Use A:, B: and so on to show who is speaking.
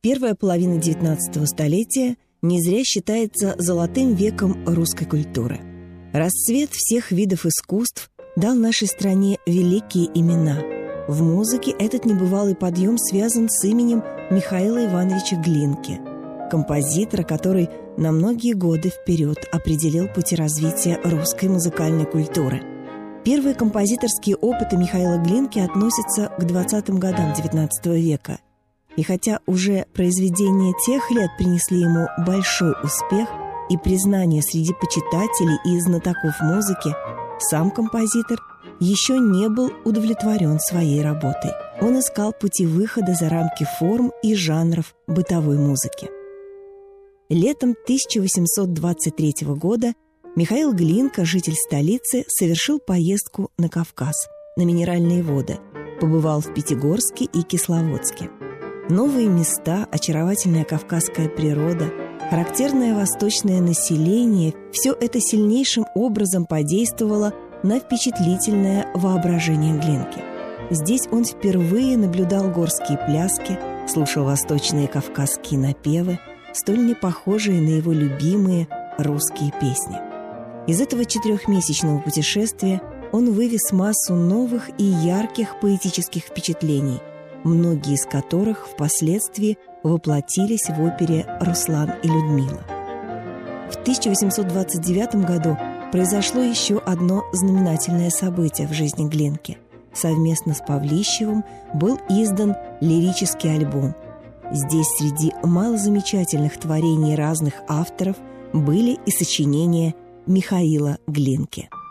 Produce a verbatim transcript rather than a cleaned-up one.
A: Первая половина девятнадцатого столетия не зря считается золотым веком русской культуры. Расцвет всех видов искусств дал нашей стране великие имена. В музыке этот небывалый подъем связан с именем Михаила Ивановича Глинки, композитора, который на многие годы вперед определил пути развития русской музыкальной культуры. Первые композиторские опыты Михаила Глинки относятся к двадцатым годам девятнадцатого века. И хотя уже произведения тех лет принесли ему большой успех и признание среди почитателей и знатоков музыки, сам композитор еще не был удовлетворен своей работой. Он искал пути выхода за рамки форм и жанров бытовой музыки. Летом тысяча восемьсот двадцать третьего года Михаил Глинка, житель столицы, совершил поездку на Кавказ, на Минеральные воды, побывал в Пятигорске и Кисловодске. Новые места, очаровательная кавказская природа, характерное восточное население – все это сильнейшим образом подействовало на впечатлительное воображение Глинки. Здесь он впервые наблюдал горские пляски, слушал восточные кавказские напевы, столь не похожие на его любимые русские песни. Из этого четырехмесячного путешествия он вывез массу новых и ярких поэтических впечатлений, многие из которых впоследствии воплотились в опере «Руслан и Людмила». В тысяча восемьсот двадцать девятом году произошло еще одно знаменательное событие в жизни Глинки. Совместно с Павлищевым был издан лирический альбом. Здесь среди малозамечательных творений разных авторов были и сочинения Михаила Глинки.